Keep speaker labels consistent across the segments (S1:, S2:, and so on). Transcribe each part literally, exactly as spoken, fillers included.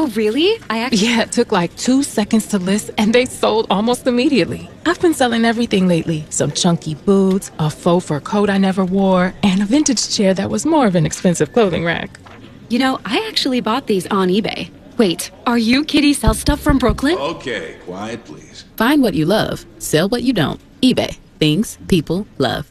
S1: Oh, really? I actually...
S2: Yeah, it took like two seconds to list, and they sold almost immediately. I've been selling everything lately. Some chunky boots, a faux fur coat I never wore, and a vintage chair that was more of an expensive clothing rack.
S1: You know, I actually bought these on eBay. Wait, are you Kitty Sell Stuff from Brooklyn?
S3: Okay, quiet, please.
S4: Find what you love. Sell what you don't. eBay. Things people love.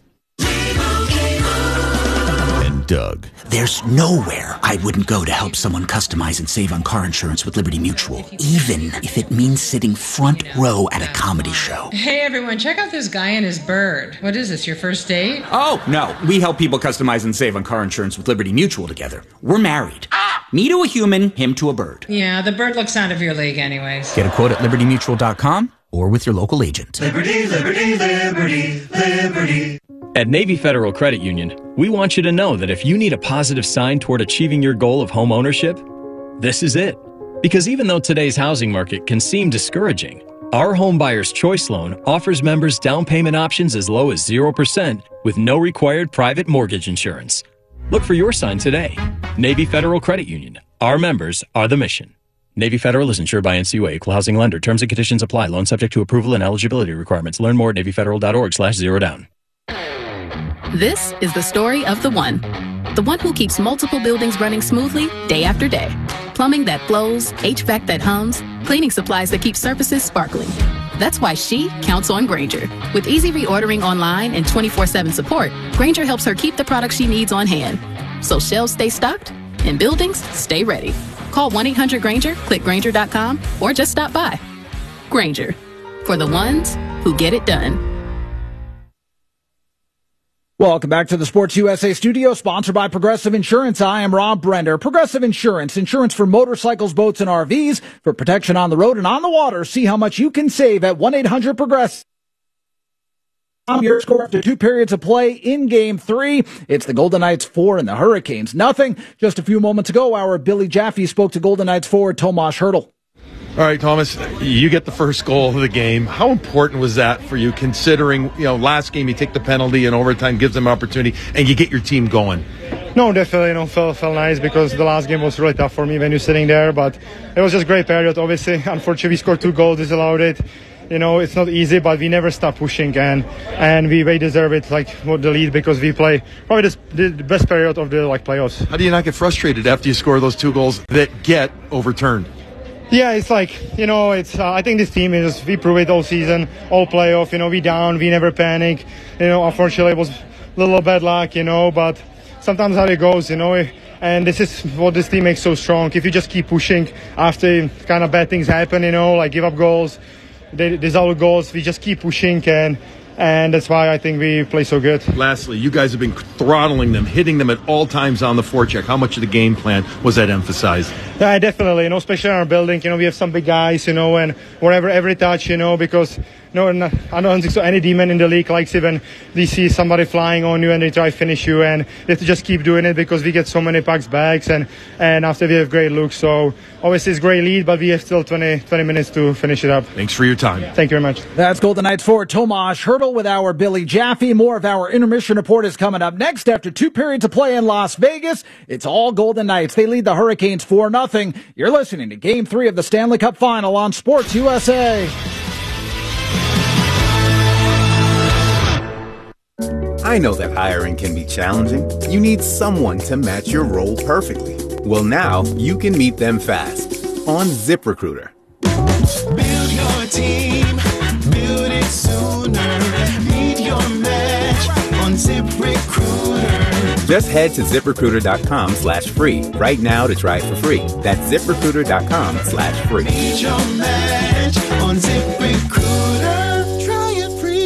S5: And Doug.
S6: There's nowhere I wouldn't go to help someone customize and save on car insurance with Liberty Mutual, even if it means sitting front row at a comedy show.
S7: Hey everyone, check out this guy and his bird. What is this, your first date?
S6: Oh, no. We help people customize and save on car insurance with Liberty Mutual together. We're married. Me to a human, him to a bird.
S7: Yeah, the bird looks out of your league anyways.
S6: Get a quote at liberty mutual dot com or with your local agent.
S8: Liberty, liberty, liberty, liberty.
S9: At Navy Federal Credit Union, we want you to know that if you need a positive sign toward achieving your goal of home ownership, this is it. Because even though today's housing market can seem discouraging, our Home Buyer's Choice Loan offers members down payment options as low as zero percent with no required private mortgage insurance. Look for your sign today. Navy Federal Credit Union. Our members are the mission. Navy Federal is insured by N C U A, Equal Housing Lender. Terms and conditions apply. Loan subject to approval and eligibility requirements. Learn more at navy federal dot org slash zero down.
S4: This is the story of the one. The one who keeps multiple buildings running smoothly day after day. Plumbing that flows, H V A C that hums, cleaning supplies that keep surfaces sparkling. That's why she counts on Grainger. With easy reordering online and twenty-four seven support, Grainger helps her keep the products she needs on hand. So shelves stay stocked and buildings stay ready. Call one eight hundred Grainger, click Grainger dot com, or just stop by. Grainger, for the ones who get it done.
S10: Welcome back to the Sports U S A studio, sponsored by Progressive Insurance. I am Rob Brender. Progressive Insurance, insurance for motorcycles, boats, and R Vs, for protection on the road and on the water. See how much you can save at one eight hundred progress. Your score after two periods of play in game three. It's the Golden Knights four and the Hurricanes nothing. Just a few moments ago, our Billy Jaffe spoke to Golden Knights forward Tomas Hertl.
S11: All right, Thomas, you get the first goal of the game. How important was that for you, considering, you know, last game you take the penalty and overtime gives them opportunity and you get your team going?
S12: No, definitely, you know, felt, felt nice because the last game was really tough for me when you're sitting there, but it was just a great period, obviously. Unfortunately, we scored two goals, disallowed it. You know, it's not easy, but we never stop pushing, and and we, we deserve it, like, for the lead, because we play probably this, the best period of the, like, playoffs.
S11: How do you not get frustrated after you score those two goals that get overturned?
S12: Yeah, it's like, you know, it's. Uh, I think this team is, we prove it all season, all playoff, you know, we down, we never panic. You know, unfortunately, it was a little bad luck, you know, but sometimes how it goes, you know, and this is what this team makes so strong. If you just keep pushing after kind of bad things happen, you know, like give up goals, they disallowed goals, we just keep pushing, and and that's why I think we play so good.
S11: Lastly, you guys have been throttling them, hitting them at all times on the forecheck. How much of the game plan was that emphasized?
S12: Yeah, definitely, you know, especially in our building, you know, we have some big guys, you know, and whatever, every touch, you know, because no, I don't think so any demon in the league likes it when they see somebody flying on you and they try to finish you, and they have to just keep doing it because we get so many pucks back, and and after we have great looks. So obviously it's a great lead, but we have still twenty, twenty minutes to finish it up.
S11: Thanks for your time.
S12: Thank you very much.
S10: That's Golden Knights forward Tomas Hertl with our Billy Jaffe. More of our intermission report is coming up next after two periods of play in Las Vegas. It's all Golden Knights. They lead the Hurricanes four nothing. You're listening to Game three of the Stanley Cup Final on Sports U S A.
S13: I know that hiring can be challenging. You need someone to match your role perfectly. Well, now you can meet them fast on ZipRecruiter.
S8: Build your team, build it sooner. Meet your match on ZipRecruiter.
S13: Just head to ZipRecruiter.com slash free right now to try it for free. That's ZipRecruiter.com slash free.
S8: Meet your match on ZipRecruiter. Try it free.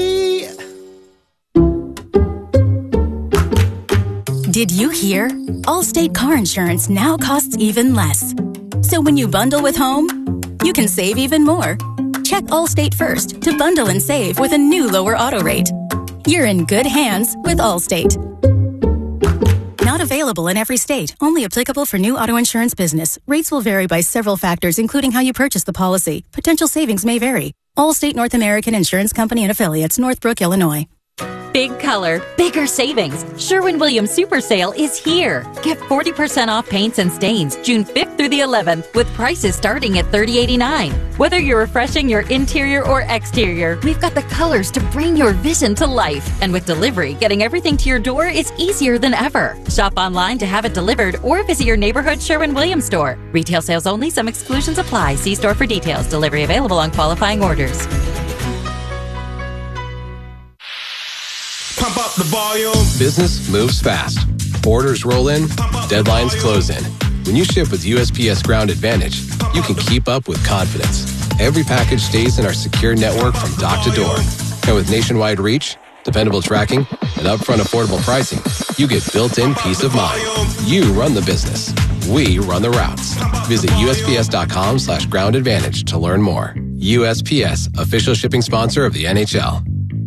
S14: Did you hear? Allstate car insurance now costs even less. So when you bundle with home, you can save even more. Check Allstate first to bundle and save with a new lower auto rate. You're in good hands with Allstate. Not available in every state. Only applicable for new auto insurance business. Rates will vary by several factors, including how you purchase the policy. Potential savings may vary. Allstate North American Insurance Company and Affiliates, Northbrook, Illinois.
S5: Big color, bigger savings. Sherwin-Williams Super Sale is here. Get forty percent off paints and stains June fifth through the eleventh with prices starting at thirty dollars and eighty-nine cents. Whether you're refreshing your interior or exterior, we've got the colors to bring your vision to life. And with delivery, getting everything to your door is easier than ever. Shop online to have it delivered or visit your neighborhood Sherwin-Williams store. Retail sales only. Some exclusions apply. See store for details. Delivery available on qualifying orders.
S15: Pump up the volume.
S16: Business moves fast. Orders roll in, deadlines close in. When you ship with U S P S Ground Advantage, you can keep up with confidence. Every package stays in our secure network from dock to door. And with nationwide reach, dependable tracking, and upfront affordable pricing, you get built-in peace of mind. You run the business. We run the routes. Visit usps.com slash ground advantage to learn more. U S P S, official shipping sponsor of the N H L.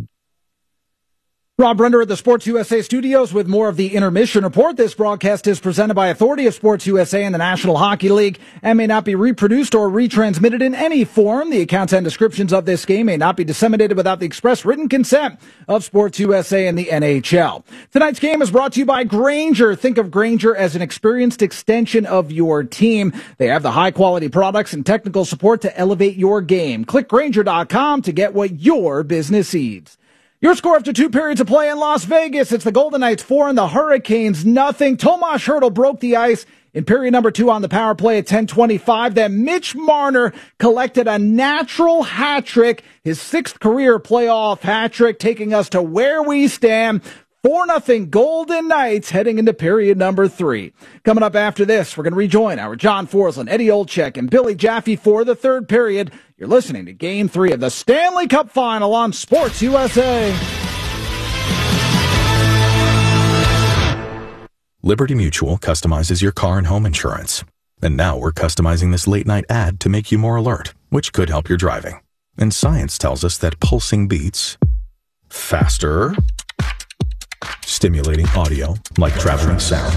S10: Rob Brender at the Sports U S A studios with more of the intermission report. This broadcast is presented by Authority of Sports U S A and the National Hockey League and may not be reproduced or retransmitted in any form. The accounts and descriptions of this game may not be disseminated without the express written consent of Sports U S A and the N H L. Tonight's game is brought to you by Grainger. Think of Grainger as an experienced extension of your team. They have the high-quality products and technical support to elevate your game. Click Grainger dot com to get what your business needs. Your score after two periods of play in Las Vegas. It's the Golden Knights four and the Hurricanes nothing. Tomas Hertl broke the ice in period number two on the power play at ten twenty-five. Then Mitch Marner collected a natural hat trick, his sixth career playoff hat trick, taking us to where we stand. four nothing Golden Knights heading into period number three. Coming up after this, we're going to rejoin our John Forsland, Eddie Olczyk, and Billy Jaffe for the third period. You're listening to Game three of the Stanley Cup Final on Sports U S A.
S17: Liberty Mutual customizes your car and home insurance. And now we're customizing this late-night ad to make you more alert, which could help your driving. And science tells us that pulsing beats faster, stimulating audio like traveling sound,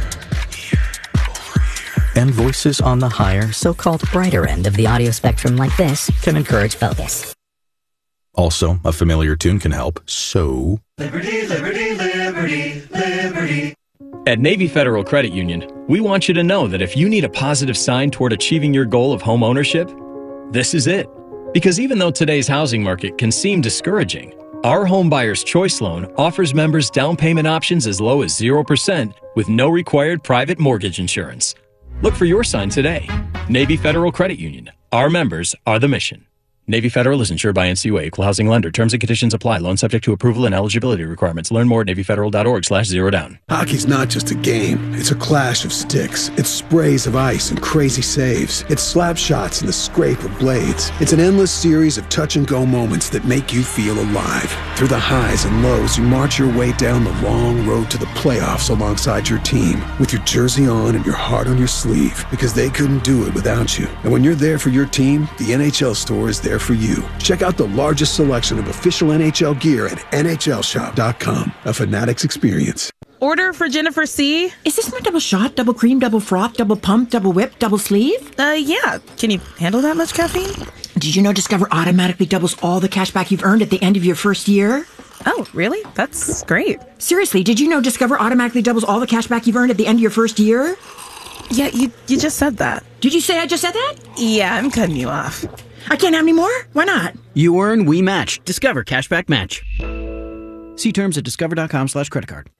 S18: and voices on the higher, so-called brighter end of the audio spectrum like this can encourage focus.
S17: Also, a familiar tune can help, so...
S8: Liberty, liberty, liberty, liberty.
S9: At Navy Federal Credit Union, we want you to know that if you need a positive sign toward achieving your goal of home ownership, this is it. Because even though today's housing market can seem discouraging, our Home Buyer's Choice Loan offers members down payment options as low as zero percent with no required private mortgage insurance. Look for your sign today. Navy Federal Credit Union. Our members are the mission. Navy Federal is insured by N C U A, Equal Housing Lender. Terms and conditions apply. Loan subject to approval and eligibility requirements. Learn more at navy federal dot org slash zero down.
S3: Hockey's not just a game. It's a clash of sticks. It's sprays of ice and crazy saves. It's slap shots and the scrape of blades. It's an endless series of touch-and-go moments that make you feel alive. Through the highs and lows, you march your way down the long road to the playoffs alongside your team, with your jersey on and your heart on your sleeve, because they couldn't do it without you. And when you're there for your team, the N H L store is there for you. Check out the largest selection of official N H L gear at N H L shop dot com. A Fanatics experience.
S19: Order for Jennifer C.
S20: Is this my double shot, double cream, double froth, double pump, double whip, double sleeve?
S19: Uh, yeah. Can you handle that much caffeine?
S20: Did you know Discover automatically doubles all the cash back you've earned at the end of your first year?
S19: Oh, really? That's great.
S20: Seriously, did you know Discover automatically doubles all the cash back you've earned at the end of your first year?
S19: Yeah, you, you just said that.
S20: Did you say I just said that?
S19: Yeah, I'm cutting you off.
S20: I can't have any more? Why not?
S21: You earn, we match. Discover Cashback Match. See terms at discover dot com slash credit card.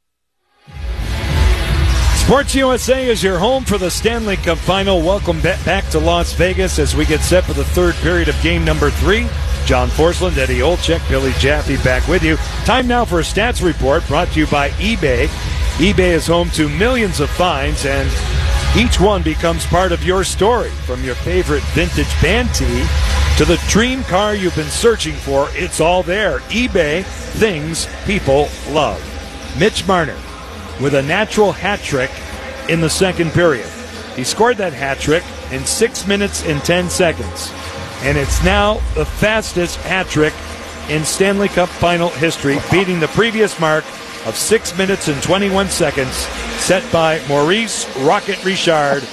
S22: Sports U S A is your home for the Stanley Cup Final. Welcome back to Las Vegas as we get set for the third period of game number three. John Forsland, Eddie Olczyk, Billy Jaffe back with you. Time now for a stats report brought to you by eBay. eBay is home to millions of finds, and each one becomes part of your story. From your favorite vintage band tee to the dream car you've been searching for, it's all there. eBay, things people love. Mitch Marner with a natural hat trick in the second period. He scored that hat trick in six minutes and ten seconds. And it's now the fastest hat trick in Stanley Cup Final history, beating the previous mark of six minutes and twenty-one seconds set by Maurice Rocket Richard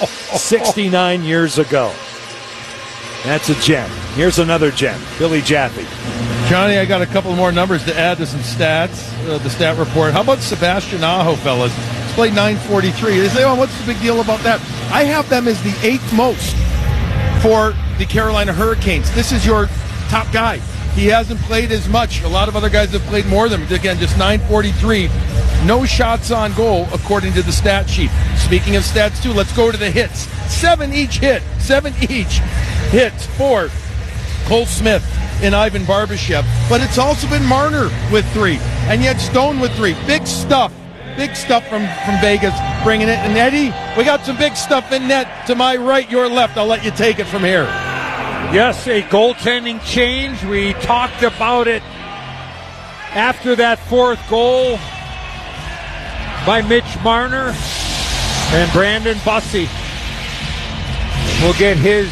S22: sixty-nine years ago. That's a gem. Here's another gem. Billy Jaffe.
S11: Johnny, I got a couple more numbers to add to some stats, uh, the stat report. How about Sebastian Aho, fellas? He's played nine forty-three. They say, oh, what's the big deal about that? I have them as the eighth most for the Carolina Hurricanes. This is your top guy. He hasn't played as much. A lot of other guys have played more than him. Again, just nine forty-three. No shots on goal, according to the stat sheet. Speaking of stats, too, let's go to the hits. Seven each hit. Seven each hits for Cole Smith and Ivan Barbashev. But it's also been Marner with three. And yet Stone with three. Big stuff. Big stuff from, from Vegas, bringing it. And Eddie, we got some big stuff in net. To my right, your left. I'll let you take it from here.
S22: Yes, a goaltending change. We talked about it after that fourth goal by Mitch Marner, and Brandon Bussey will get his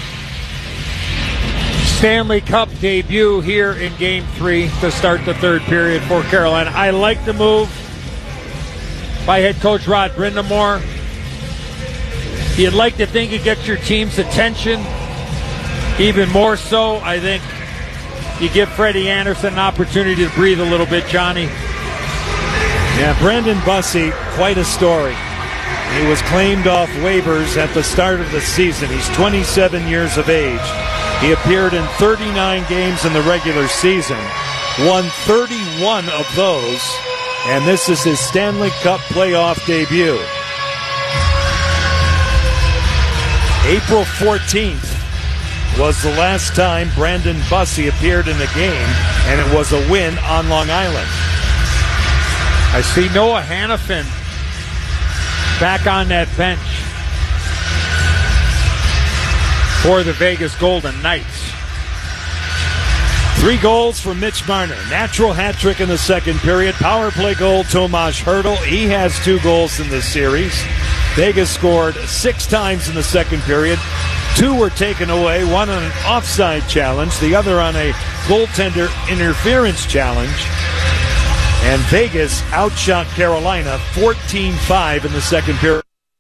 S22: Stanley Cup debut here in Game three to start the third period for Carolina. I like the move by head coach Rod Brind'Amour. You'd like to think it gets your team's attention. Even more so, I think you give Freddie Anderson an opportunity to breathe a little bit, Johnny. Yeah, Brandon Bussey, quite a story. He was claimed off waivers at the start of the season. He's twenty-seven years of age. He appeared in thirty-nine games in the regular season, won thirty-one of those, and this is his Stanley Cup playoff debut. April fourteenth was the last time Brandon Bussey appeared in a game, and it was a win on Long Island. I see Noah Hannafin back on that bench for the Vegas Golden Knights. Three goals for Mitch Marner. Natural hat trick in the second period. Power play goal, Tomas Hertl. He has two goals in this series. Vegas scored six times in the second period. Two were taken away, one on an offside challenge, the other on a goaltender interference challenge. And Vegas outshot Carolina fourteen five in the second period.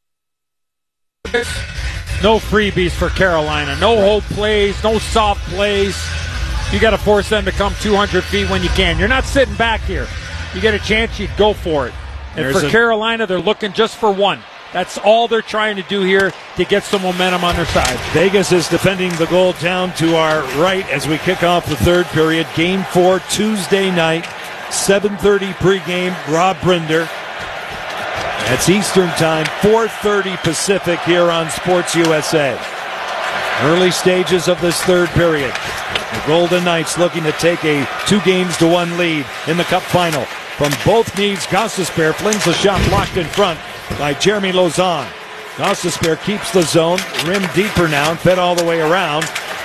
S22: No freebies for Carolina. No hope plays, no soft plays. You got to force them to come two hundred feet when you can. You're not sitting back here. You get a chance, you go for it. And There's for a- Carolina, they're looking just for one. That's all they're trying to do here to get some momentum on their side. Vegas is defending the goal down to our right as we kick off the third period. Game four, Tuesday night, seven thirty pregame, Rob Brinder. That's Eastern time, four thirty Pacific here on Sports U S A. Early stages of this third period. The Golden Knights looking to take a two games to one lead in the Cup final. From both knees, Gostisbehere flings the shot blocked in front by Jeremy Lauzon. Gostisbehere keeps the zone, rim deeper now, and fed all the way around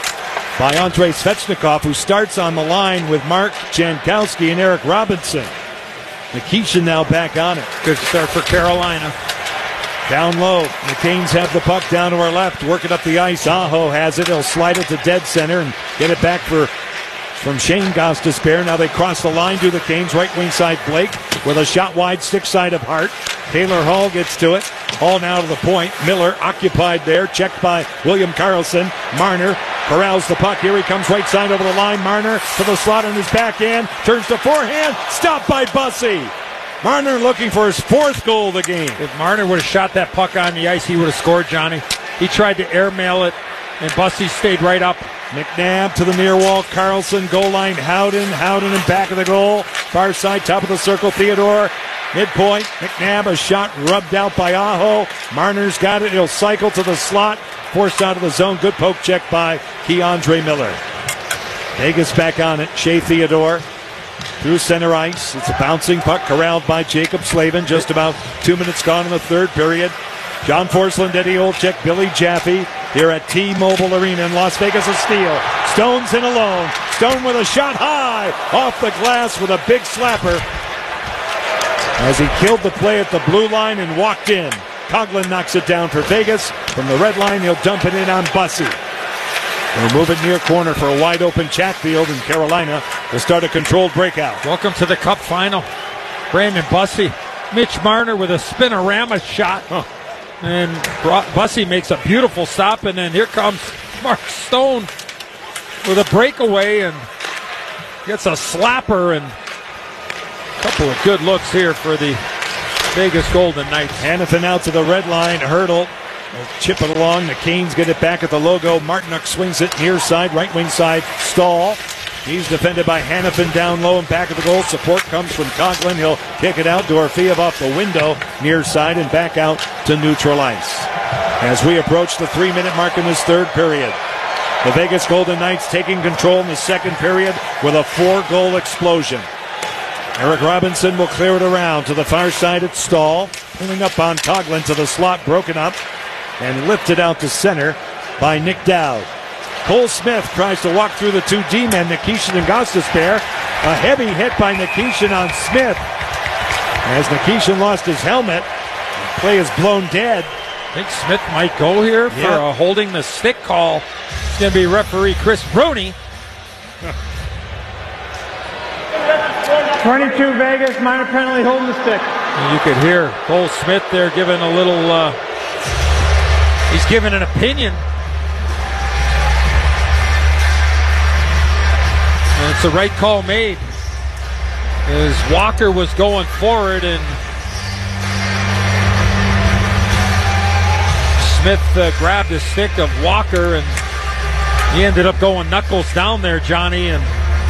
S22: by Andrei Svechnikov, who starts on the line with Mark Jankowski and Eric Robinson. Nikishin now back on it. Good start for Carolina. Down low, the Canes have the puck down to our left, working up the ice. Aho has it. He'll slide it to dead center and get it back for from Shane Gostisbehere. Now they cross the line to the Canes. Right wing side, Blake with a shot wide, stick side of Hart. Taylor Hall gets to it. Hall now to the point. Miller occupied there, checked by William Karlsson. Marner corrals the puck. Here he comes right side over the line. Marner to the slot on his backhand. Turns to forehand. Stopped by Bussey. Marner looking for his fourth goal of the game. If Marner would have shot that puck on the ice, he would have scored, Johnny. He tried to airmail it, and Bussey stayed right up. McNabb to the near wall. Karlsson, goal line. Howden. Howden in back of the goal. Far side, top of the circle. Theodore. Midpoint. McNabb, a shot rubbed out by Aho. Marner's got it. He'll cycle to the slot. Forced out of the zone. Good poke check by Keandre Miller. Vegas back on it. Shea Theodore through center ice. It's a bouncing puck corralled by Jacob Slavin. Just about two minutes gone in the third period. John Forsland, Eddie Olczyk, Billy Jaffe here at T-Mobile Arena in Las Vegas. A steal. Stone's in alone. Stone with a shot high off the glass with a big slapper as he killed the play at the blue line and walked in. Coughlin knocks it down for Vegas. From the red line, he'll dump it in on Bussey. We're moving near corner for a wide open Chatfield, and Carolina will start a controlled breakout. Welcome to the Cup final. Brandon Bussey. Mitch Marner with a spinorama shot. Huh. And Bussey makes a beautiful stop, and then here comes Mark Stone with a breakaway, and gets a slapper, and a couple of good looks here for the Vegas Golden Knights.
S11: Hanifin out to the red line, Hurdle. We'll chip it along. The Canes get it back at the logo. Martinuk swings it near side, right wing side. Stahl. He's defended by Hanifin down low and back of the goal. Support comes from Coughlin. He'll kick it out. Dorofeev off the window, near side and back out to neutral ice. As we approach the three-minute mark in this third period, the Vegas Golden Knights taking control in the second period with a four-goal explosion. Eric Robinson will clear it around to the far side at Stahl. Pulling up on Coughlin to the slot, broken up and lifted out to center by Nick Dowd. Cole Smith tries to walk through the two D-men, Nikishin and Gostisbehere. A heavy hit by Nikishin on Smith. As Nikishin lost his helmet, play is blown dead.
S22: I think Smith might go here for
S11: Yeah.
S22: a holding the stick call. It's going to be referee Chris Bruni.
S12: twenty-two Vegas, minor penalty, holding the stick.
S22: And you could hear Cole Smith there giving a little, uh, he's giving an opinion. And it's the right call made. As Walker was going forward and Smith uh, grabbed the stick of Walker and he ended up going knuckles down there, Johnny, and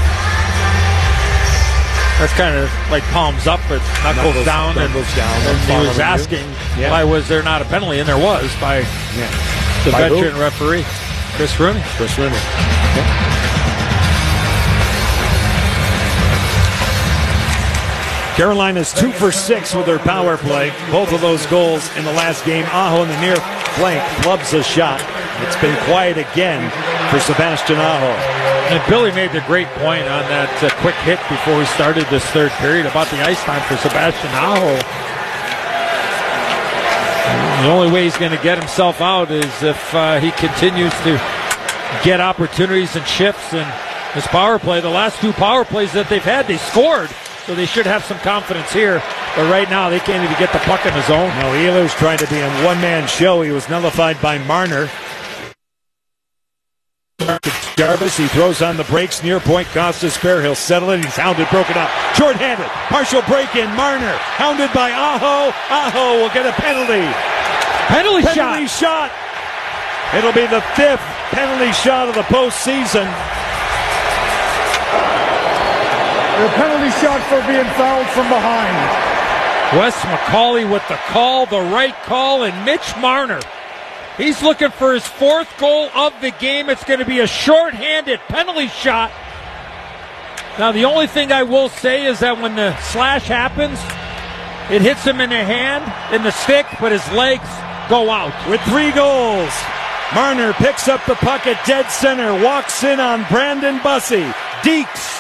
S22: that's kind of like palms up, but knuckles,
S11: Knuckles
S22: down.
S11: knuckles
S22: and,
S11: down.
S22: and he was
S11: Following you.
S22: asking
S11: Yeah.
S22: why was there not a penalty, and there was by
S11: Yeah.
S22: the
S11: By who?
S22: veteran referee, Chris Rooney.
S11: Chris Rooney. Okay. Carolina's two for six with their power play. Both of those goals in the last game. Aho in the near flank flubs a shot. It's been quiet again for Sebastian Aho.
S22: And Billy made the great point on that uh, quick hit before we started this third period about the ice time for Sebastian Aho. The only way he's going to get himself out is if uh, he continues to get opportunities and shifts. And his power play, the last two power plays that they've had, they scored. So they should have some confidence here. But right now, they can't even get the puck in the zone.
S11: No, Ehlers trying to be a one-man show. He was nullified by Marner. Jarvis, he throws on the brakes, near point, Gostisbehere. He'll settle it. He's hounded, broken up. Short-handed, partial break-in. Marner, hounded by Aho. Aho will get a penalty.
S22: Penalty,
S11: penalty shot. shot. It'll be the fifth penalty shot of the postseason.
S12: The penalty shot for being fouled from behind.
S22: Wes McCauley with the call, the right call, and Mitch Marner. He's looking for his fourth goal of the game. It's going to be a short-handed penalty shot. Now, the only thing I will say is that when the slash happens, it hits him in the hand, in the stick, but his legs go out.
S11: With three goals, Marner picks up the puck at dead center, walks in on Brandon Bussey. Deeks.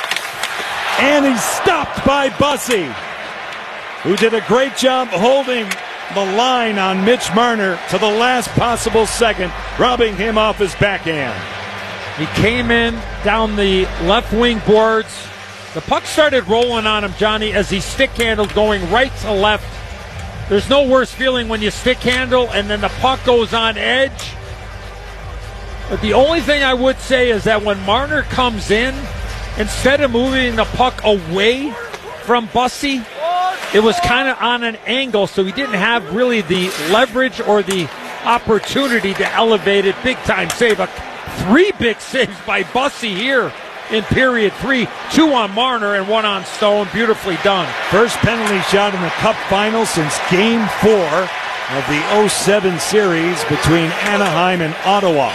S11: And he's stopped by Bussey, who did a great job holding the line on Mitch Marner to the last possible second, robbing him off his backhand.
S22: He came in down the left wing boards. The puck started rolling on him, Johnny, as he stick handled going right to left. There's no worse feeling when you stick handle and then the puck goes on edge. But the only thing I would say is that when Marner comes in, instead of moving the puck away from Bussey, it was kind of on an angle, so he didn't have really the leverage or the opportunity to elevate it. Big time save. A, three big saves by Bussey here in period three. Two on Marner and one on Stone. Beautifully done.
S11: First penalty shot in the Cup final since Game four of the oh seven series between Anaheim and Ottawa.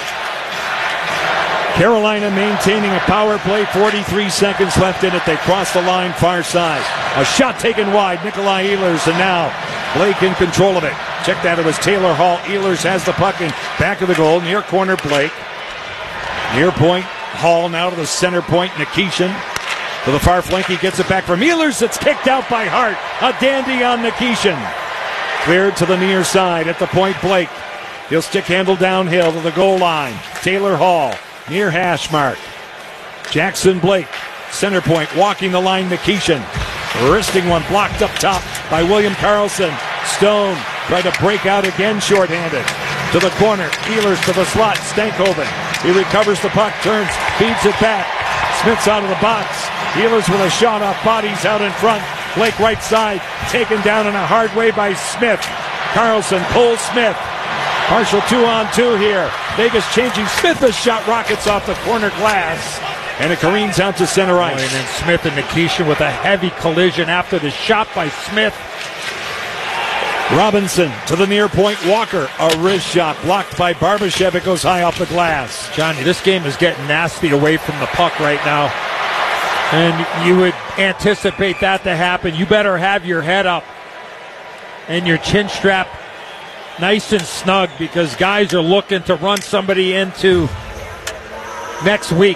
S11: Carolina maintaining a power play, forty-three seconds left in it. They cross the line far side. A shot taken wide, Nikolai Ehlers, and now Blake in control of it. Check that, it was Taylor Hall. Ehlers has the puck in back of the goal, near corner Blake. Near point, Hall now to the center point, Nikishin. To the far flank, he gets it back from Ehlers. It's kicked out by Hart. A dandy on Nikishin. Cleared to the near side at the point, Blake. He'll stick handle downhill to the goal line. Taylor Hall. Near hash mark. Jackson Blake, center point, walking the line, Nikishin. Wristing one, blocked up top by William Karlsson. Stone tried to break out again, shorthanded. To the corner, Ehlers to the slot, Stankoven. He recovers the puck, turns, feeds it back.
S22: Smith's out of the box. Healers with a shot off bodies out in front. Blake right side, taken down in a hard way by Smith. Carlson pulls Smith. Partial two on two here. Vegas changing. Smith, a shot rockets off the corner glass. And it careens out to center ice.
S1: And then Smith and Nikishin with a heavy collision after the shot by Smith.
S22: Robinson to the near point. Walker, a wrist shot blocked by Barbashev. It goes high off the glass.
S1: Johnny, this game is getting nasty away from the puck right now. And you would anticipate that to happen. You better have your head up and your chin strap nice and snug because guys are looking to run somebody into next week.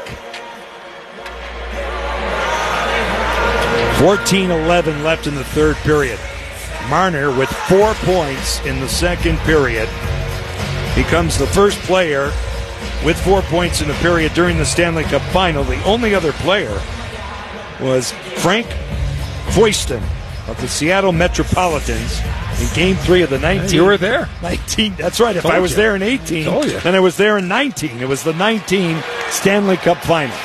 S22: fourteen eleven left in the third period. Marner with four points in the second period becomes the first player with four points in the period during the Stanley Cup Final. The only other player was Frank Foyston of the Seattle Metropolitans in Game Three of the nineteen.
S1: You were there.
S22: nineteen. That's right. If
S1: Told
S22: I was
S1: you.
S22: there in eighteen,
S1: Told you.
S22: then I was there in nineteen. It was the nineteen Stanley Cup Final.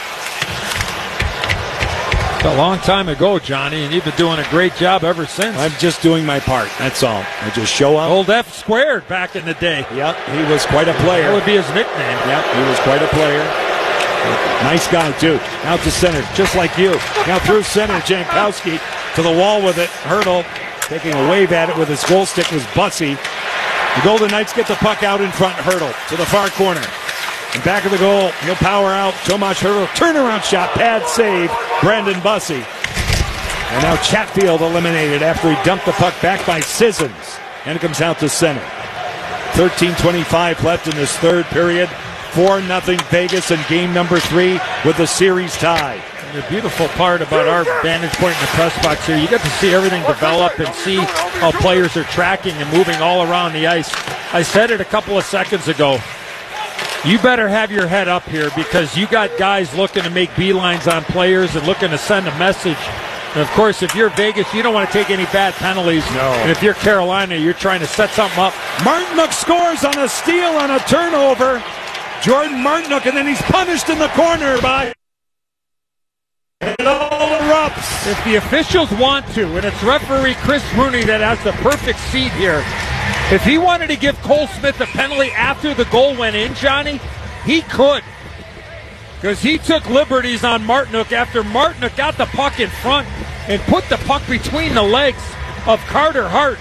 S1: It's a long time ago, Johnny, and you've been doing a great job ever since.
S22: I'm just doing my part. That's all. I just show up.
S1: Old F squared back in the day.
S22: Yep, he was quite a player.
S1: That would be his nickname.
S22: Yep, he was quite a player. Nice guy, too. Out to center, just like you. Now through center, Jankowski to the wall with it. Hurdle, taking a wave at it with his goal stick was Bussy. The Golden Knights get the puck out in front. Hurdle to the far corner. And back of the goal, he'll power out. Tomas Hurdle, turnaround shot, pad save. Brandon Bussy. And now Chatfield eliminated after he dumped the puck back by Sissons. And it comes out to center. thirteen twenty-five left in this third period. four nothing Vegas in game number three with the series tied.
S1: And the beautiful part about our vantage point in the press box here, you get to see everything develop and see how players are tracking and moving all around the ice. I said it a couple of seconds ago. You better have your head up here because you got guys looking to make beelines on players and looking to send a message. And, of course, if you're Vegas, you don't want to take any bad penalties.
S22: No.
S1: And if you're Carolina, you're trying to set something up.
S22: Martinook scores on a steal on a turnover. Jordan Martinook, and then he's punished in the corner by... It all erupts.
S1: If the officials want to, and it's referee Chris Rooney that has the perfect seat here, if he wanted to give Cole Smith a penalty after the goal went in, Johnny, he could. Because he took liberties on Martinook after Martinook got the puck in front and put the puck between the legs of Carter Hart.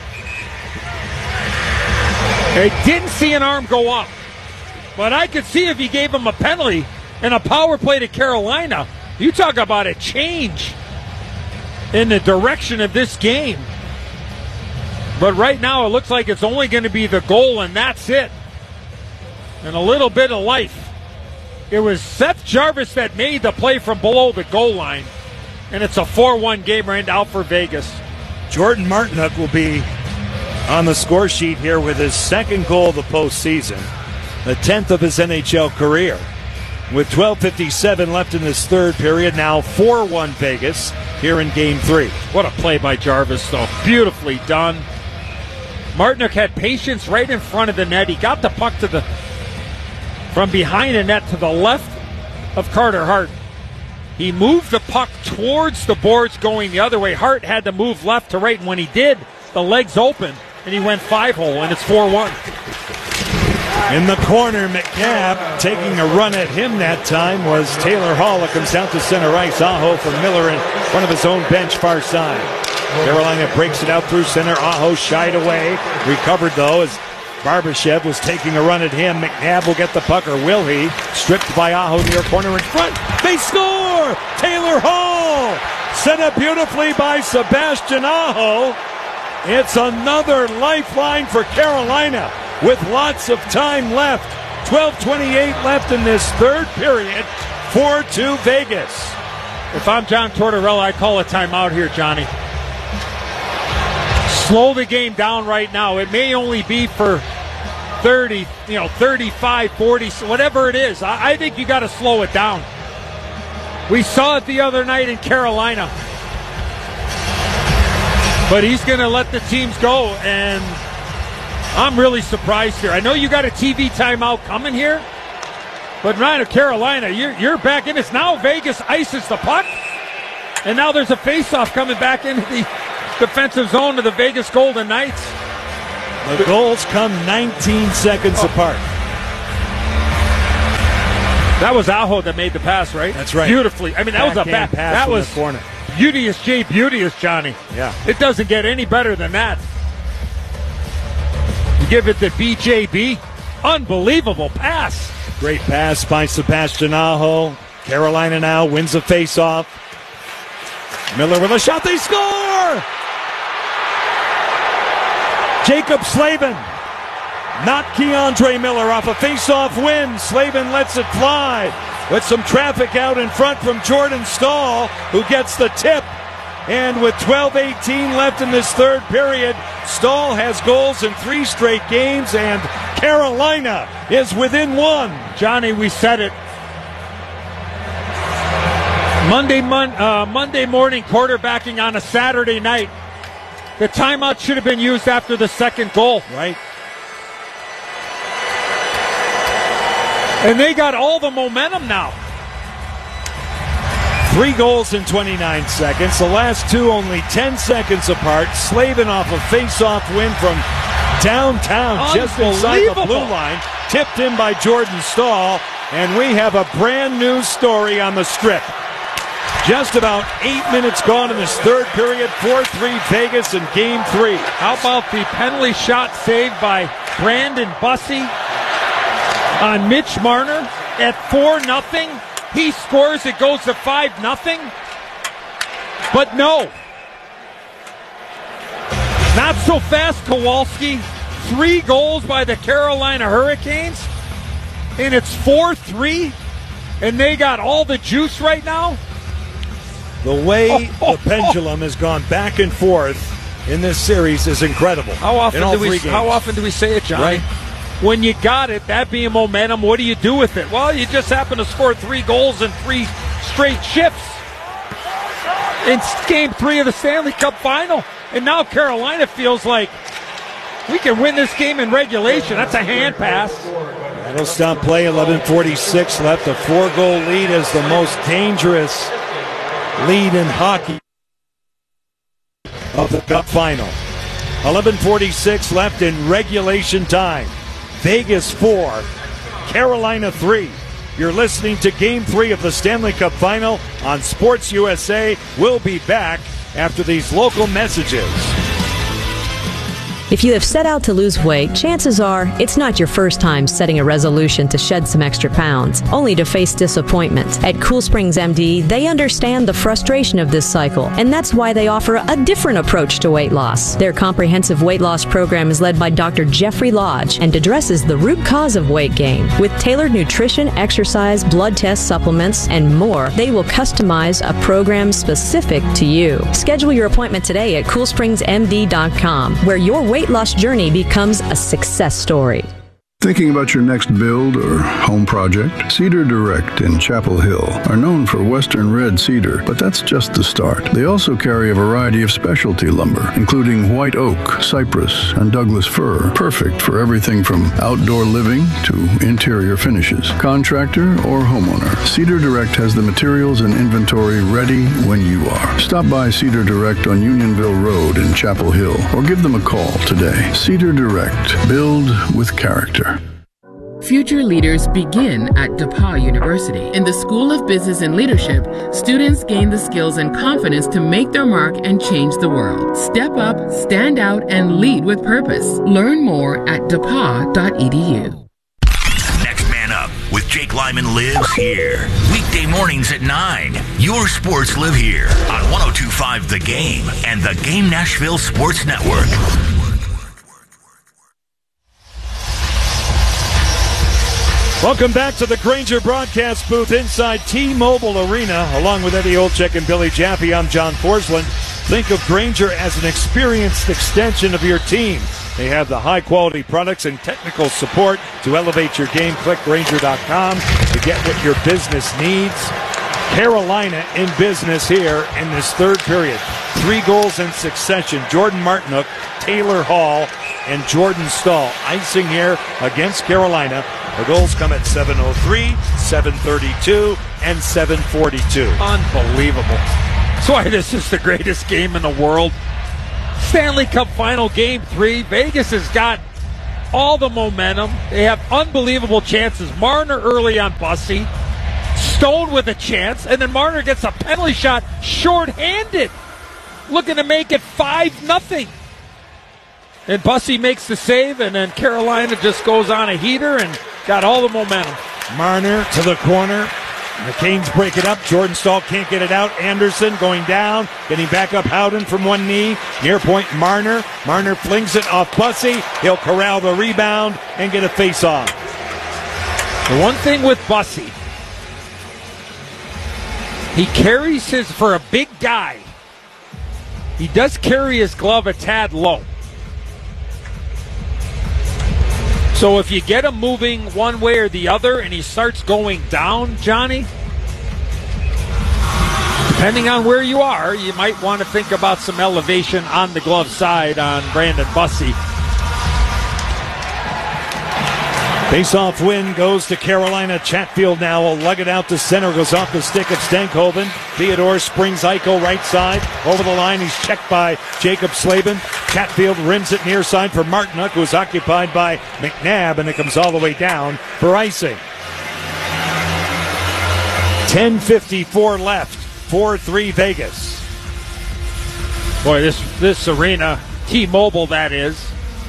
S1: I didn't see an arm go up, but I could see if he gave him a penalty and a power play to Carolina. You talk about a change in the direction of this game. But right now it looks like it's only going to be the goal and that's it. And a little bit of life. It was Seth Jarvis that made the play from below the goal line. And it's a four one game right now for Vegas.
S22: Jordan Martinook will be on the score sheet here with his second goal of the postseason. The tenth of his N H L career. With twelve fifty-seven left in this third period, now four one Vegas here in game three.
S1: What a play by Jarvis, though. Beautifully done. Martinook had patience right in front of the net. He got the puck to the from behind the net to the left of Carter Hart. He moved the puck towards the boards going the other way. Hart had to move left to right, and when he did, the legs opened, and he went five-hole, and it's four one.
S22: In the corner, McNabb taking a run at him that time was Taylor Hall. It comes down to center ice. Aho from Miller in front of his own bench, far side. Carolina breaks it out through center. Aho shied away. Recovered, though, as Barbashev was taking a run at him. McNabb will get the puck, or will he? Stripped by Aho near corner in front. They score! Taylor Hall! Set up beautifully by Sebastian Aho. It's another lifeline for Carolina with lots of time left. twelve twenty-eight left in this third period. four two Vegas.
S1: If I'm John Tortorella, I call a timeout here, Johnny. Slow the game down right now. It may only be for thirty, you know, thirty-five, forty, whatever it is. I, I think you got to slow it down. We saw it the other night in Carolina. But he's going to let the teams go, and I'm really surprised here. I know you got a T V timeout coming here, But Ryan of Carolina, you're, you're back in this. Now Vegas ices the puck. And now there's a face-off coming back into the defensive zone of the Vegas Golden Knights.
S22: The goals come nineteen seconds
S1: oh.
S22: apart.
S1: That was Aho that made the pass, right?
S22: That's right.
S1: Beautifully. I mean, that was a
S22: Backhand
S1: back.
S22: pass
S1: That
S22: from
S1: was
S22: the corner.
S1: Beauteous J. Beauteous, Johnny.
S22: Yeah.
S1: It doesn't get any better than that. You give it to B J B. Unbelievable pass.
S22: Great pass by Sebastian Aho. Carolina now wins a face-off. Miller with a shot. They score! Jacob Slavin. Not Keandre Miller off a face-off win. Slavin lets it fly with some traffic out in front from Jordan Stahl, who gets the tip. And with twelve eighteen left in this third period, Stahl has goals in three straight games, and Carolina is within one.
S1: Johnny, we said it. Monday, mon- uh, Monday morning quarterbacking on a Saturday night. The timeout should have been used after the second goal.
S22: Right.
S1: And they got all the momentum now.
S22: Three goals in twenty-nine seconds. The last two only ten seconds apart. Slavin off a face-off win from downtown, just inside the blue line. Tipped in by Jordan Stahl. And we have a brand new story on the strip. Just about eight minutes gone in this third period. four three Vegas in game three.
S1: How about the penalty shot saved by Brandon Bussey on Mitch Marner at four nothing? He scores, it goes to five nothing. But no. Not so fast, Kowalski. Three goals by the Carolina Hurricanes. And it's four three. And they got all the juice right now.
S22: The way
S1: oh, oh,
S22: the pendulum
S1: oh.
S22: has gone back and forth in this series is incredible.
S1: How often
S22: in all
S1: do we?
S22: three games.
S1: How often do we say it, Johnny?
S22: Right.
S1: When you got it, that being momentum, what do you do with it? Well, you just happen to score three goals in three straight shifts in game three of the Stanley Cup Final, and now Carolina feels like we can win this game in regulation. That's a hand pass.
S22: That'll stop play. eleven forty-six left. A four-goal lead is the most dangerous lead in hockey of the Cup Final. eleven forty-six left in regulation time. Vegas four, Carolina three. You're listening to Game three of the Stanley Cup Final on Sports U S A. We'll be back after these local messages.
S2: If you have set out to lose weight, chances are it's not your first time setting a resolution to shed some extra pounds, only to face disappointment. At Cool Springs M D, they understand the frustration of this cycle, and that's why they offer a different approach to weight loss. Their comprehensive weight loss program is led by Doctor Jeffrey Lodge and addresses the root cause of weight gain. With tailored nutrition, exercise, blood tests, supplements, and more, they will customize a program specific to you. Schedule your appointment today at cool springs m d dot com, where your weight weight loss journey becomes a success story.
S7: Thinking about your next build or home project? Cedar Direct in Chapel Hill are known for Western red cedar, but that's just the start. They also carry a variety of specialty lumber, including white oak, cypress, and Douglas fir, perfect for everything from outdoor living to interior finishes. Contractor or homeowner, Cedar Direct has the materials and inventory ready when you are. Stop by Cedar Direct on Unionville Road in Chapel Hill or give them a call today. Cedar Direct. Build with character.
S23: Future leaders begin at DePauw University. In the School of Business and Leadership, students gain the skills and confidence to make their mark and change the world. Step up, stand out, and lead with purpose. Learn more at d e p a w dot e d u.
S24: Next Man Up with Jake Lyman lives here. Weekday mornings at nine. Your sports live here on one oh two point five The Game and the Game Nashville Sports Network.
S22: Welcome back to the Grainger broadcast booth inside T-Mobile Arena. Along with Eddie Olczyk and Billy Jaffe, I'm John Forsland. Think of Grainger as an experienced extension of your team. They have the high-quality products and technical support to elevate your game. Click Grainger dot com to get what your business needs. Carolina in business here in this third period. Three goals in succession. Jordan Martinook, Taylor Hall, and Jordan Stahl. Icing here against Carolina. The goals come at seven oh three, seven thirty-two, and seven forty-two.
S1: Unbelievable. That's why this is the greatest game in the world. Stanley Cup Final Game three. Vegas has got all the momentum. They have unbelievable chances. Marner early on Bussy. Stone with a chance, and then Marner gets a penalty shot shorthanded, looking to make it five nothing. And Bussy makes the save, and then Carolina just goes on a heater and got all the momentum.
S22: Marner to the corner. The Canes break it up. Jordan Stahl can't get it out. Anderson going down, getting back up Howden from one knee. Near point Marner. Marner flings it off Bussy. He'll corral the rebound and get a face-off.
S1: The one thing with Bussy, he carries his, for a big guy, he does carry his glove a tad low. So if you get him moving one way or the other and he starts going down, Johnny, depending on where you are, you might want to think about some elevation on the glove side on Brandon Bussy.
S22: Face-off win goes to Carolina. Chatfield now will lug it out to center. Goes off the stick of Stankhoven. Theodore springs Eichel right side. Over the line, he's checked by Jacob Slavin. Chatfield rims it near side for Martinook, who's occupied by McNabb, and it comes all the way down for icing. ten fifty-four left. four three Vegas.
S1: Boy, this, this arena, T-Mobile that is,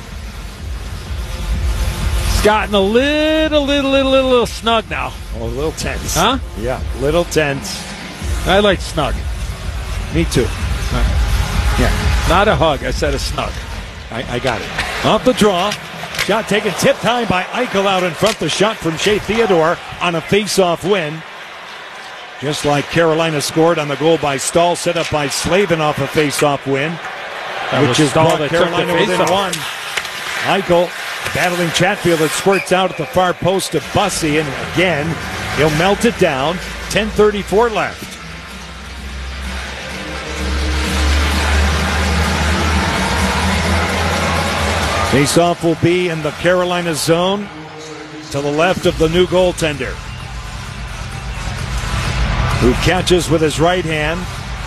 S1: it's gotten a little, little, little, little, little snug now.
S22: Oh, a little tense.
S1: Huh?
S22: Yeah, little tense.
S1: I like snug.
S22: Me too.
S1: Yeah, not a hug. I said a snug.
S22: I, I got it. Off the draw. Shot taken tipped high by Eichel out in front. The shot from Shea Theodore on a face-off win. Just like Carolina scored on the goal by Stahl, set up by Slavin off a face-off win.
S1: That
S22: which is
S1: Stahl
S22: brought
S1: that
S22: Carolina
S1: took the
S22: within
S1: face-off.
S22: one. Eichel battling Chatfield. It squirts out at the far post of Bussy, and again, he'll melt it down. ten thirty-four left. Face-off will be in the Carolina zone to the left of the new goaltender, who catches with his right hand.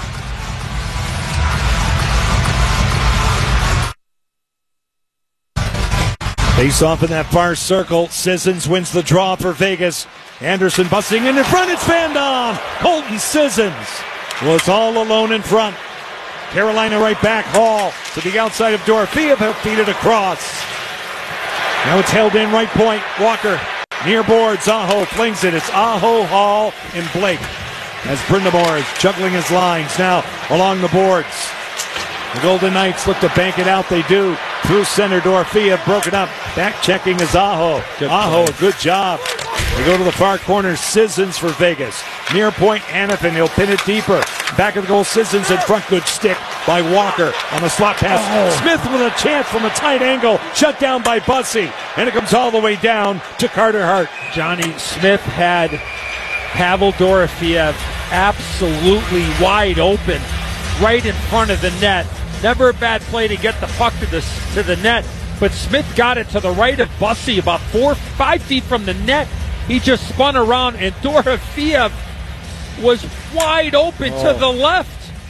S22: Face-off in that far circle. Sissons wins the draw for Vegas. Anderson busting in in front. It's Van Dam. Colton Sissons was all alone in front. Carolina right back. Hall to the outside of Dorofeev. He'll feed it across. Now it's held in right point. Walker near boards. Aho flings it. It's Aho, Hall, and Blake. As Brindamore is juggling his lines now along the boards. The Golden Knights look to bank it out. They do. Through center, Dorofeev broken up. Back checking is Aho.
S1: Good
S22: Aho,
S1: play.
S22: good job. They go to the far corner. Sissons for Vegas. Near point, Hannafin. He'll pin it deeper. Back of the goal, Sissons in front. Good stick by Walker on the slot pass.
S1: Oh.
S22: Smith with a chance from a tight angle. Shut down by Bussy. And it comes all the way down to Carter Hart.
S1: Johnny Smith had Pavel Dorofeev absolutely wide open right in front of the net. Never a bad play to get the puck to the, to the net, but Smith got it to the right of Bussy, about four, five feet from the net. He just spun around, and Dorofeev was wide open
S22: Oh.
S1: to the left.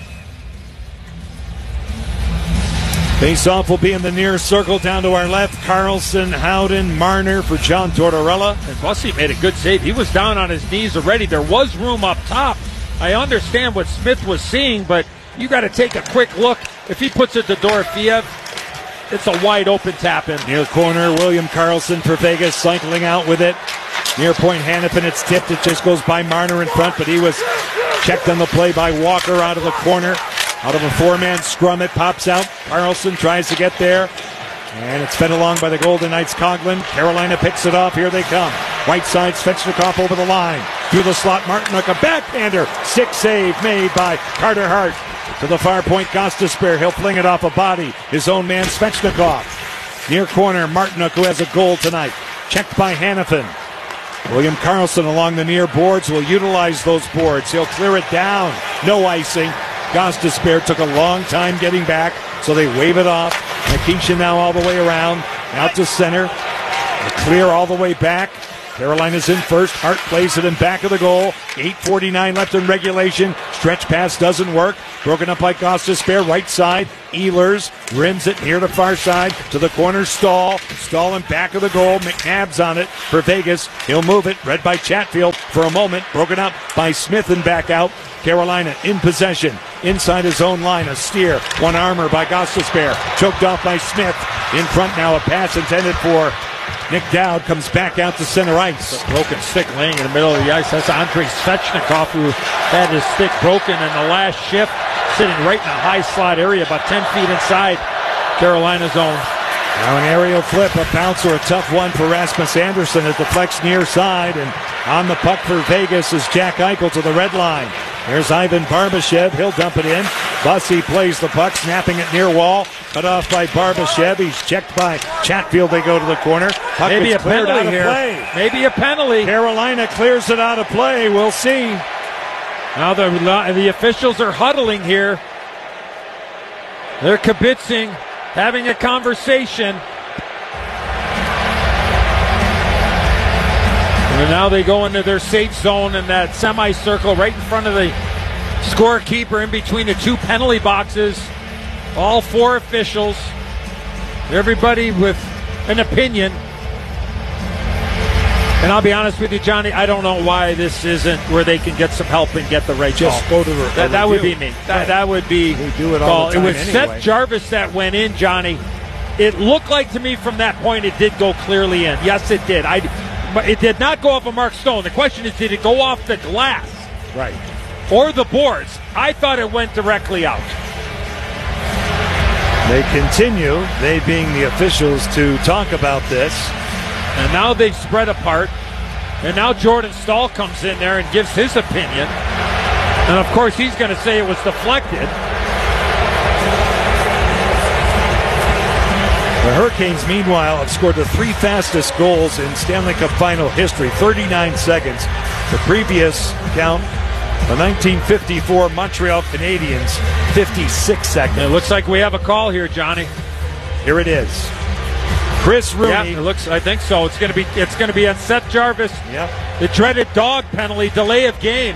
S22: Face-off will be in the near circle down to our left. Carlson, Howden, Marner for John Tortorella.
S1: And Bussy made a good save. He was down on his knees already. There was room up top. I understand what Smith was seeing, but you got to take a quick look. If he puts it to Dorofeev, it's a wide open tap in.
S22: Near corner, William Carlson for Vegas, cycling out with it. Near point, Hannafin, it's tipped. It just goes by Marner in front, but he was checked on the play by Walker out of the corner. Out of a four-man scrum, it pops out. Carlson tries to get there. And it's fed along by the Golden Knights, Coughlin. Carolina picks it off. Here they come. Right side, Svechnikov over the line. Through the slot, Martinook, a backhander. Stick save made by Carter Hart. To the far point, Gostisbehere. He'll fling it off a body. His own man, Svechnikov. Near corner, Martinook, who has a goal tonight. Checked by Hannafin. William Carlson along the near boards will utilize those boards. He'll clear it down. No icing. Gostisbehere took a long time getting back, so they wave it off. And it Keisha now all the way around, out to center. Clear all the way back. Carolina's in first. Hart plays it in back of the goal. eight forty-nine left in regulation. Stretch pass doesn't work. Broken up by Gostisbehere. Right side. Ehlers rims it near the far side to the corner. Stahl. Stahl in back of the goal. McNabb's on it for Vegas. He'll move it. Read by Chatfield for a moment. Broken up by Smith and back out. Carolina in possession. Inside his own line. A steer. One armor by Gostisbehere. Choked off by Smith. In front now. A pass intended for Nick Dowd, comes back out to center ice.
S1: A broken stick laying in the middle of the ice. That's Andrei Svechnikov, who had his stick broken in the last shift, sitting right in the high slot area, about ten feet inside Carolina's zone.
S22: Now an aerial flip, a bounce or a tough one for Rasmus Andersson. It deflects near side, and on the puck for Vegas is Jack Eichel to the red line. There's Ivan Barbashev. He'll dump it in. Bussy plays the puck, snapping it near wall. Cut off by Barbashev. He's checked by Chatfield. They go to the corner. Puck
S1: Maybe a
S22: cleared
S1: penalty
S22: out of
S1: here.
S22: play.
S1: Maybe a penalty.
S22: Carolina clears it out of play. We'll see.
S1: Now the, the officials are huddling here. They're kibitzing, having a conversation. And now they go into their safe zone in that semicircle right in front of the scorekeeper in between the two penalty boxes. All four officials. Everybody with an opinion. And I'll be honest with you, Johnny, I don't know why this isn't where they can get some help and get the right
S22: Just
S1: call.
S22: go to the
S1: That, that would be me. That, that would be
S22: We do it all the time
S1: It was
S22: anyway.
S1: Seth Jarvis that went in, Johnny. It looked like to me from that point it did go clearly in. Yes, it did. I, but it did not go off of Mark Stone. The question is, did it go off the glass?
S22: Right.
S1: Or the boards? I thought it went directly out.
S22: They continue, they being the officials, to talk about this.
S1: And now they've spread apart. And now Jordan Stahl comes in there and gives his opinion. And of course he's going to say it was deflected.
S22: The Hurricanes, meanwhile, have scored the three fastest goals in Stanley Cup final history, thirty-nine seconds. The previous count, the nineteen fifty-four Montreal Canadiens, fifty-six seconds.
S1: It looks like we have a call here, Johnny.
S22: Here it is. Chris Rooney.
S1: Yeah, it looks. I think so. It's going to be. It's going to be on Seth Jarvis.
S22: Yep.
S1: The dreaded dog penalty, delay of game.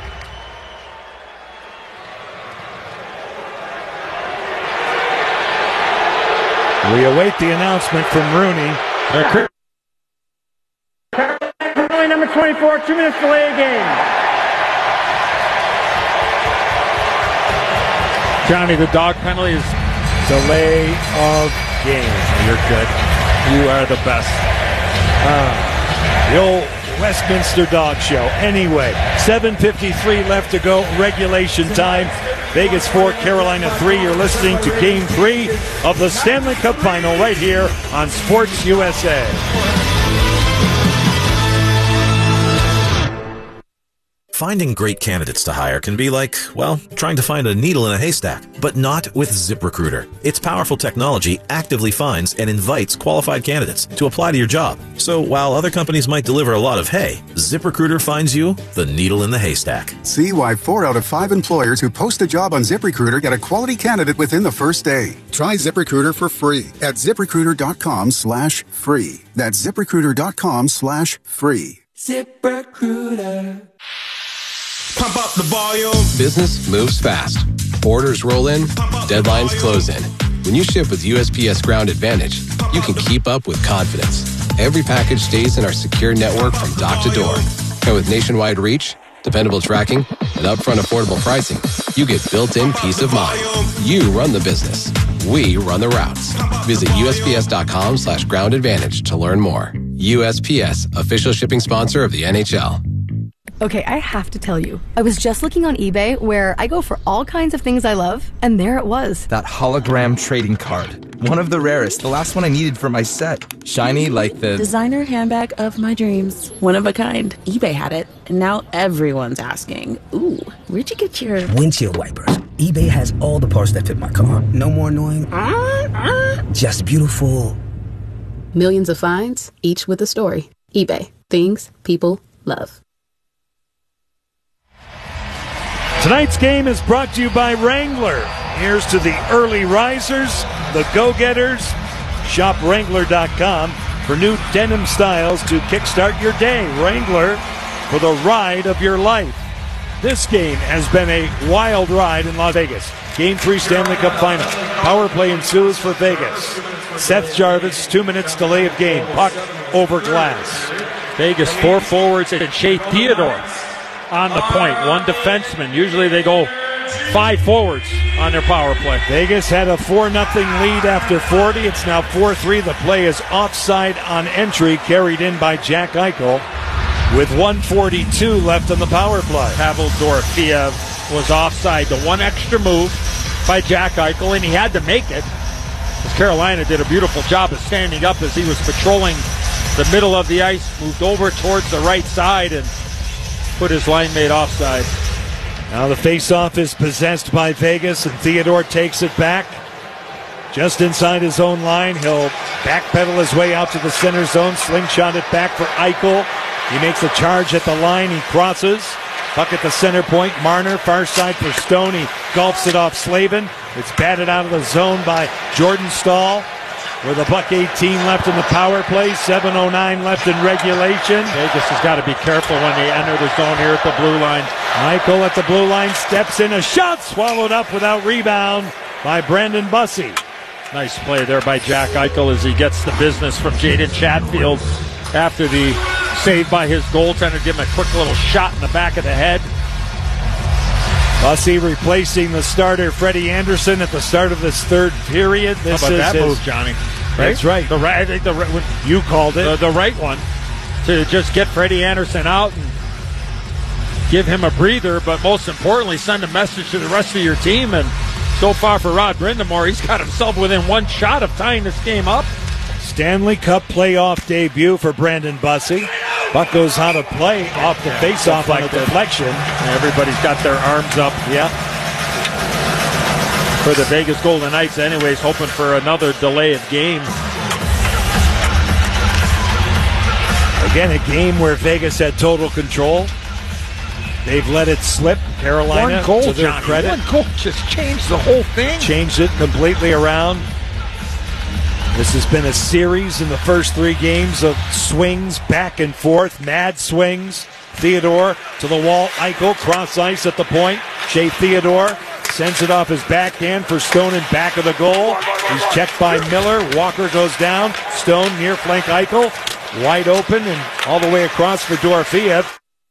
S22: We await the announcement from Rooney.
S4: Penalty number twenty-four, two minutes delay of game.
S1: Johnny, the dog penalty is
S22: delay of game.
S1: You're good. You are the best.
S22: Uh, the old Westminster Dog Show. Anyway, seven fifty-three left to go, regulation time. Vegas four, Carolina three. You're listening to Game three of the Stanley Cup Final right here on Sports U S A.
S6: Finding great candidates to hire can be like, well, trying to find a needle in a haystack, but not with ZipRecruiter. Its powerful technology actively finds and invites qualified candidates to apply to your job. So while other companies might deliver a lot of hay, ZipRecruiter finds you the needle in the haystack.
S13: See why four out of five employers who post a job on ZipRecruiter get a quality candidate within the first day. Try ZipRecruiter for free at ZipRecruiter.com slash free. That's ZipRecruiter.com slash free.
S8: ZipRecruiter. Pump up the volume.
S16: Business moves fast. Orders roll in, deadlines close in. When you ship with U S P S Ground Advantage, you can keep up with confidence. Every package stays in our secure network from dock to door. And with nationwide reach, dependable tracking, and upfront affordable pricing, you get built-in peace of mind. You run the business. We run the routes. Visit USPS.com slash ground advantage to learn more. U S P S, official shipping sponsor of the N H L.
S14: Okay, I have to tell you, I was just looking on eBay where I go for all kinds of things I love, and there it was.
S25: That hologram trading card. One of the rarest, the last one I needed for my set. Shiny like the...
S19: Designer handbag of my dreams. One of a kind. eBay had it, and now everyone's asking, ooh, where'd you get your...
S26: Windshield wipers. eBay has all the parts that fit my car. No more annoying... Uh, uh. Just beautiful.
S27: Millions of finds, each with a story. eBay. Things people love.
S22: Tonight's game is brought to you by Wrangler. Here's to the early risers, the go-getters. Shop Wrangler dot com for new denim styles to kickstart your day. Wrangler for the ride of your life. This game has been a wild ride in Las Vegas. Game three Stanley Cup Final. Power play ensues for Vegas. Seth Jarvis, two minutes delay of game. Puck over glass.
S1: Vegas, four forwards and Shea Theodore on the point. One defenseman. Usually they go five forwards on their power play.
S22: Vegas had a four nothing lead after forty. It's now four three. The play is offside on entry, carried in by Jack Eichel with one forty-two left on the power play.
S1: Pavel Dorofeev was offside. The one extra move by Jack Eichel, and he had to make it. As Carolina did a beautiful job of standing up as he was patrolling the middle of the ice, moved over towards the right side and put his line mate offside.
S22: Now the faceoff is possessed by Vegas, and Theodore takes it back. Just inside his own line, he'll backpedal his way out to the center zone, slingshot it back for Eichel. He makes a charge at the line, he crosses. Puck at the center point, Marner, far side for Stone. He gulps it off Slavin. It's batted out of the zone by Jordan Staal. With a buck eighteen left in the power play, seven oh nine left in regulation.
S1: Vegas has got to be careful when they enter the zone here at the blue line.
S22: Eichel at the blue line steps in, a shot swallowed up without rebound by Brandon Bussey.
S1: Nice play there by Jack Eichel as he gets the business from Jaden Chatfield after the save by his goaltender. Give him a quick little shot in the back of the head.
S22: Bussey replacing the starter Freddie Anderson at the start of this third period. This
S1: How about
S22: is
S1: that
S22: his,
S1: move, Johnny?
S22: Right? That's right.
S1: The right, I think the right,
S22: you called it.
S1: The, the right one to just get Freddie Anderson out and give him a breather, but most importantly, send a message to the rest of your team. And so far for Rod Brindamore, he's got himself within one shot of tying this game up.
S22: Stanley Cup playoff debut for Brandon Bussey. Buck goes out of play off the faceoff on a deflection.
S1: Everybody's got their arms up.
S22: Yeah.
S1: For the Vegas Golden Knights, anyways, hoping for another delay of game.
S22: Again, a game where Vegas had total control. They've let it slip. Carolina,
S1: One goal,
S22: to their
S1: Johnny.
S22: credit,
S1: One goal just changed the whole thing.
S22: Changed it completely around. This has been a series in the first three games of swings back and forth, mad swings. Theodore to the wall, Eichel, cross ice at the point. Shea Theodore sends it off his backhand for Stone in back of the goal. He's checked by Miller. Walker goes down. Stone near flank Eichel, wide open and all the way across for Dorofeev.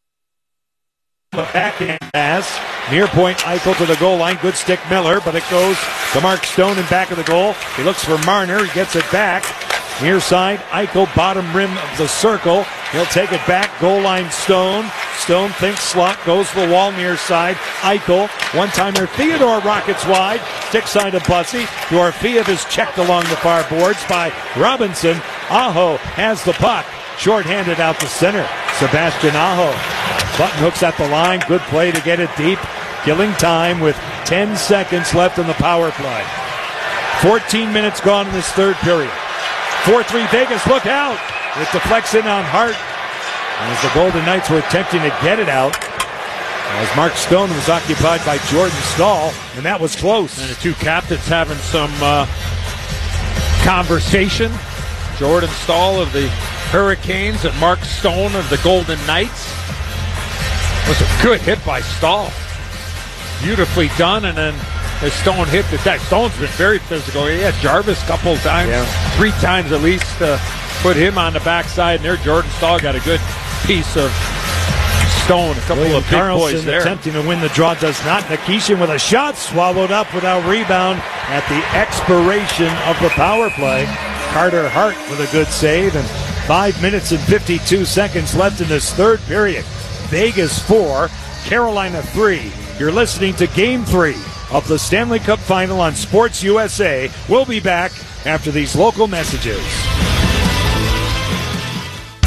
S22: The backhand pass. Near point, Eichel to the goal line. Good stick, Miller, but it goes to Mark Stone in back of the goal. He looks for Marner. He gets it back. Near side, Eichel, bottom rim of the circle. He'll take it back. Goal line, Stone. Stone thinks slot, goes to the wall near side. Eichel, one-timer. Theodore rockets wide. Stick side of Bussey. Dorofeev is checked along the far boards by Robinson. Aho has the puck. Short-handed out the center. Sebastian Aho. Button hooks at the line. Good play to get it deep. Killing time with ten seconds left in the power play. fourteen minutes gone in this third period. four three Vegas, look out! It deflects in on Hart. As the Golden Knights were attempting to get it out, as Mark Stone was occupied by Jordan Staal, and that was close.
S1: And the two captains having some uh, conversation. Jordan Staal of the Hurricanes and Mark Stone of the Golden Knights. Was a good hit by Staal. Beautifully done, and then as Stone hit the deck. Stone's been very physical. He had Jarvis a couple of times,
S22: yeah.
S1: three times at least, to put him on the backside. And there, Jordan Staal got a good piece of Stone. A couple
S22: William
S1: of big
S22: Karlsson
S1: boys there.
S22: Attempting to win the draw, does not. Nikishin with a shot, swallowed up without rebound at the expiration of the power play. Carter Hart with a good save, and five minutes and fifty-two seconds left in this third period. Vegas four, Carolina three. You're listening to Game three of the Stanley Cup Final on Sports U S A. We'll be back after these local messages.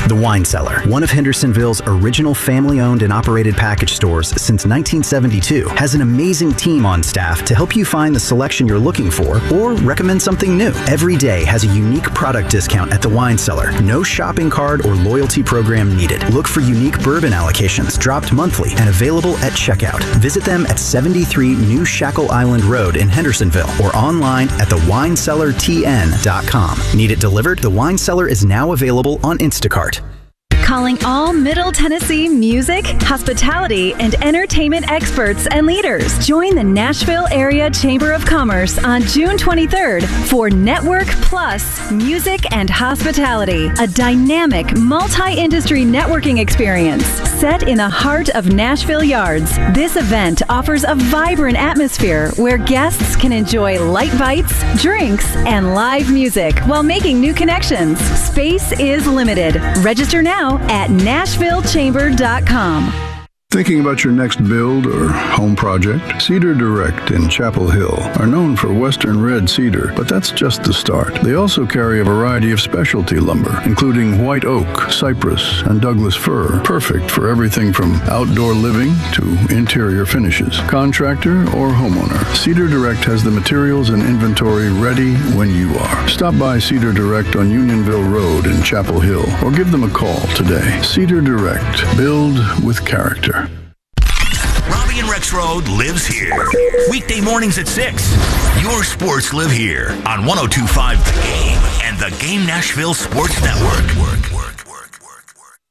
S3: The Wine Cellar, one of Hendersonville's original family-owned and operated package stores since nineteen seventy-two, has an amazing team on staff to help you find the selection you're looking for or recommend something new. Every day has a unique product discount at The Wine Cellar. No shopping card or loyalty program needed. Look for unique bourbon allocations dropped monthly and available at checkout. Visit them at seventy-three New Shackle Island Road in Hendersonville or online at the wine cellar t n dot com. Need it delivered? The Wine Cellar is now available on Instacart.
S5: Calling all Middle Tennessee music, hospitality, and entertainment experts and leaders. Join the Nashville Area Chamber of Commerce on June twenty-third for Network Plus Music and Hospitality, a dynamic multi-industry networking experience set in the heart of Nashville Yards. This event offers a vibrant atmosphere where guests can enjoy light bites, drinks, and live music while making new connections. Space is limited. Register now at nashville chamber dot com.
S7: Thinking about your next build or home project? Cedar Direct in Chapel Hill are known for Western red cedar, but that's just the start. They also carry a variety of specialty lumber, including white oak, cypress, and Douglas fir, perfect for everything from outdoor living to interior finishes. Contractor or homeowner, Cedar Direct has the materials and inventory ready when you are. Stop by Cedar Direct on Unionville Road in Chapel Hill or give them a call today. Cedar Direct. Build with character.
S24: Robbie and Rex Road lives here. Weekday mornings at six. Your sports live here on one oh two point five The Game and the Game Nashville Sports Network. Work, work, work, work, work.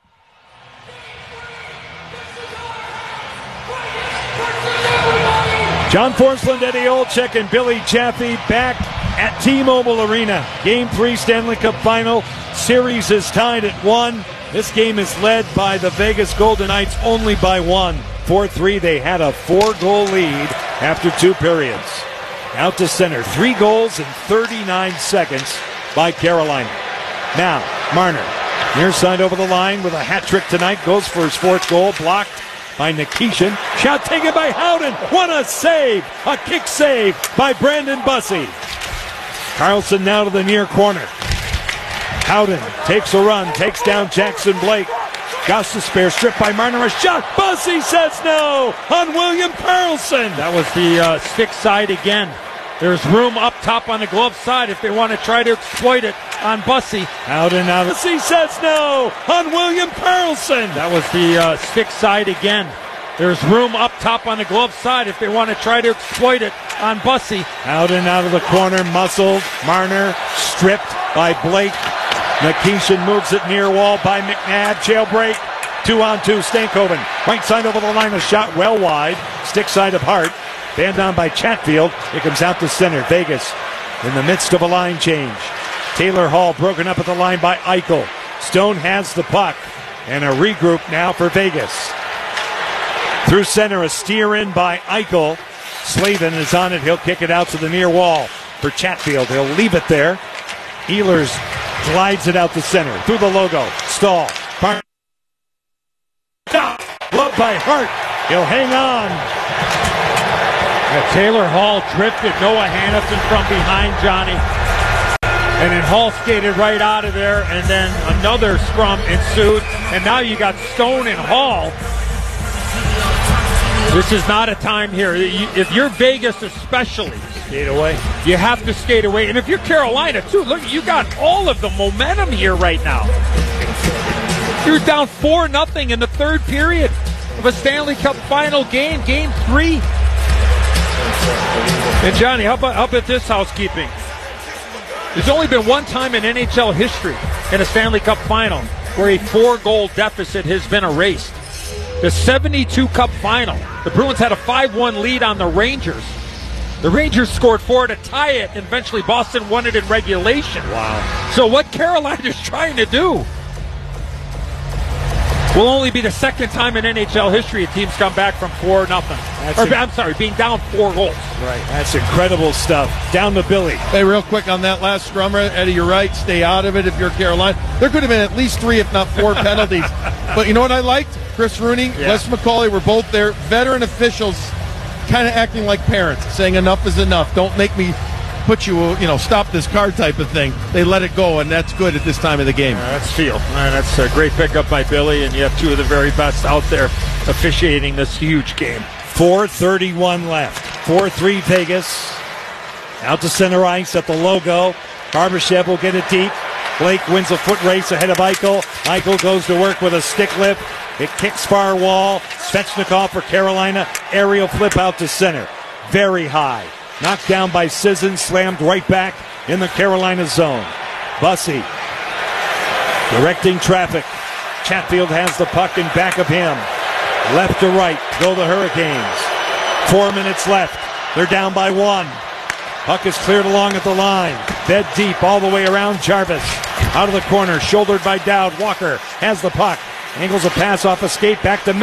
S22: John Forsland, Eddie Olczyk, and Billy Jaffe back at T-Mobile Arena. Game three Stanley Cup Final. Series is tied at one. This game is led by the Vegas Golden Knights only by one. four three, they had a four-goal lead after two periods. Out to center, three goals in thirty-nine seconds by Carolina. Now, Marner, near side over the line with a hat trick tonight, goes for his fourth goal, blocked by Nikishin. Shot taken by Howden. What a save! A kick save by Brandon Bussey. Carlson now to the near corner. Howden takes a run, takes down Jackson Blake. Goss to spare, stripped by Marner, a shot. Bussey says no on William Karlsson.
S1: That was the uh, stick side again. There's room up top on the glove side if they want to try to exploit it on Bussey.
S22: Howden out. Bussey says no on William Karlsson.
S1: That was the uh, stick side again. There's room up top on the glove side if they want to try to exploit it on Bussey.
S22: Howden out of the corner, muscled. Marner stripped by Blake. Nikishin moves it near wall by McNabb. Jailbreak. Two on two. Stankoven. Right side over the line. A shot well wide. Stick side of Hart. Banned down by Chatfield. It comes out to center. Vegas in the midst of a line change. Taylor Hall broken up at the line by Eichel. Stone has the puck. And a regroup now for Vegas. Through center. A steer in by Eichel. Slavin is on it. He'll kick it out to the near wall for Chatfield. He'll leave it there. Ehlers glides it out to center. Through the logo. Stahl. Bar- Love by Hart. He'll hang on.
S1: Yeah, Taylor Hall drifted Noah Hannafin from behind Johnny. And then Hall skated right out of there. And then another scrum ensued. And now you got Stone and Hall. This is not a time here. If you're Vegas especially,
S22: skate away.
S1: You have to skate away. And if you're Carolina, too, look, you got all of the momentum here right now. You're down four nothing in the third period of a Stanley Cup final game, game three. And, Johnny, how about, how about this housekeeping? There's only been one time in N H L history in a Stanley Cup final where a four-goal deficit has been erased. The seventy-two Cup final, the Bruins had a five one lead on the Rangers. The Rangers scored four to tie it, and eventually Boston won it in regulation.
S22: Wow.
S1: So what Carolina's trying to do will only be the second time in N H L history a team's come back from four nothing. Or, inc- I'm sorry, being down four goals.
S22: Right. That's incredible stuff. Down to Billy.
S11: Hey, real quick on that last scrum, Eddie, you're right. Stay out of it if you're Carolina. There could have been at least three, if not four, penalties. But you know what I liked? Chris Rooney, yeah. Les McCauley were both there. Veteran officials kind of acting like parents, saying enough is enough. Don't make me put you, you know, stop this car type of thing. They let it go, and that's good at this time of the game.
S1: Uh, that's feel. Uh, that's a great pickup by Billy, and you have two of the very best out there officiating this huge game.
S22: four thirty-one left. four three Vegas. Out to center ice at the logo. Barbashev will get it deep. Blake wins a foot race ahead of Eichel. Eichel goes to work with a stick lift. It kicks far wall. Svechnikov for Carolina. Aerial flip out to center. Very high. Knocked down by Sisson. Slammed right back in the Carolina zone. Bussey directing traffic. Chatfield has the puck in back of him. Left to right go the Hurricanes. Four minutes left. They're down by one. Puck is cleared along at the line. Fed deep all the way around Jarvis. Out of the corner, shouldered by Dowd. Walker has the puck. Angles a pass off a skate back to